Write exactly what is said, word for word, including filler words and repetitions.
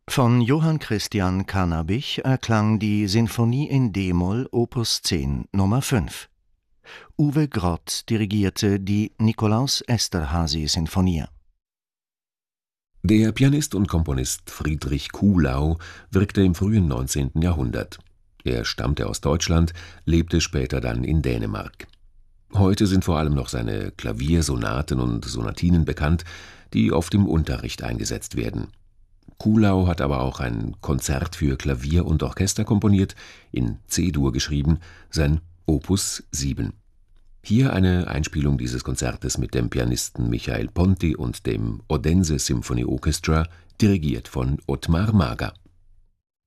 Von Johann Christian Cannabich erklang die Sinfonie in d-Moll Opus zehn Nummer fünf. Uwe Grott dirigierte die Nikolaus Esterházy-Sinfonie. Der Pianist und Komponist Friedrich Kuhlau wirkte im frühen neunzehnten Jahrhundert. Er stammte aus Deutschland, lebte später dann in Dänemark. Heute sind vor allem noch seine Klaviersonaten und Sonatinen bekannt, die oft im Unterricht eingesetzt werden. Kuhlau hat aber auch ein Konzert für Klavier und Orchester komponiert, in C-Dur geschrieben, sein Opus sieben. Hier eine Einspielung dieses Konzertes mit dem Pianisten Michael Ponti und dem Odense Symphony Orchestra, dirigiert von Ottmar Mager.